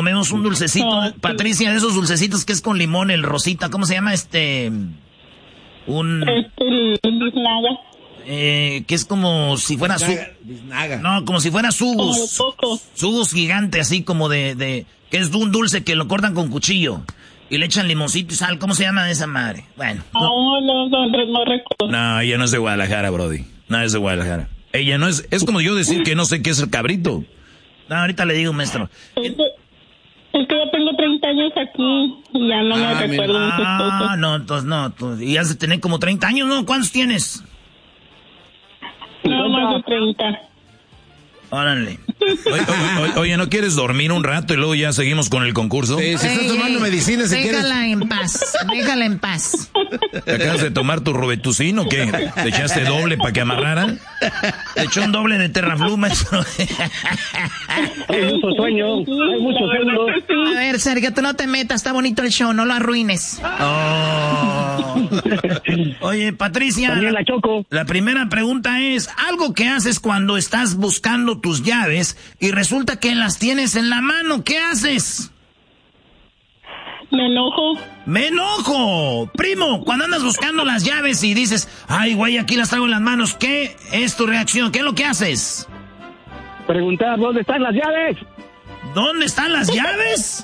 comemos un dulcecito, Patricia, de esos dulcecitos que es con limón, el rosita, ¿cómo se llama? Biznaga. Que es como si fuera Biznaga. No, como si fuera Sugus. Sugus gigante, así como que es un dulce que lo cortan con cuchillo. Y le echan limoncito y sal. ¿Cómo se llama esa madre? Bueno. No recuerdo. No, ella no es de Guadalajara, brody. No es de Guadalajara. Ella no es como yo decir que no sé qué es el cabrito. No, ahorita le digo, maestro. Es que yo tengo 30 años aquí y ya no me recuerdo muchas cosas. No, entonces no. Y has de tener como 30 años, ¿no? ¿Cuántos tienes? No, más de 30. Órale. Oye, ¿no quieres dormir un rato y luego ya seguimos con el concurso? Sí, si estás tomando medicina, si quieres. Déjala en paz. ¿Te acabas de tomar tu Robetucin o qué? ¿Te echaste doble para que amarrara? ¿Te echó un doble de Terraflum, maestro? Hay mucho sueño. A ver, Sergio, tú no te metas, está bonito el show, no lo arruines. Oye, Patricia, también la choco. La primera pregunta es, algo que haces cuando estás buscando tus llaves y resulta que las tienes en la mano, ¿qué haces? Me enojo. ¡Me enojo! Primo, cuando andas buscando las llaves y dices, ay, güey, aquí las traigo en las manos, ¿qué es tu reacción? ¿Qué es lo que haces? Preguntar, ¿dónde están las llaves? ¿Dónde están las llaves?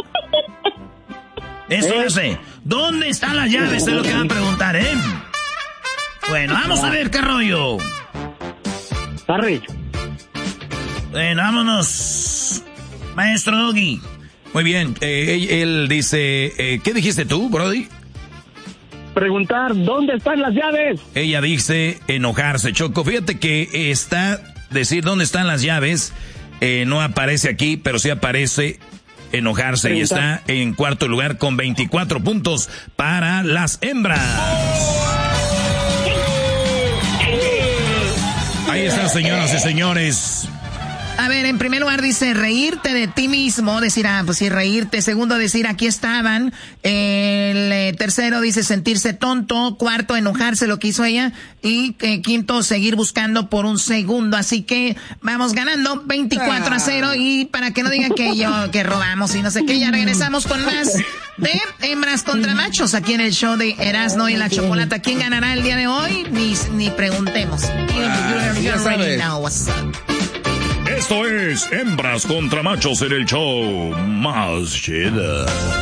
Eso yo sé. ¿Dónde están las llaves? Es lo que van a preguntar, ¿eh? Bueno, vamos a ver qué rollo. Harry. Bueno, vámonos. Maestro Doggy. Muy bien, él dice, ¿qué dijiste tú, Brody? Preguntar, ¿dónde están las llaves? Ella dice enojarse, Choco. Fíjate que decir dónde están las llaves, no aparece aquí, pero sí aparece enojarse. Y está en cuarto lugar con 24 puntos para las hembras. Ahí está, señoras y señores. A ver, en primer lugar dice reírte de ti mismo, decir, pues sí, reírte. Segundo, decir aquí estaban. El tercero dice sentirse tonto. Cuarto, enojarse, lo que hizo ella. Y quinto, seguir buscando por un segundo. Así que vamos ganando 24-0. Y para que no digan que robamos y no sé qué, ya regresamos con más de hembras contra machos aquí en el show de Erasmo y la Chocolata. ¿Quién ganará el día de hoy? Ni preguntemos. You already know what's up. Esto es Hembras contra Machos en el show más chido.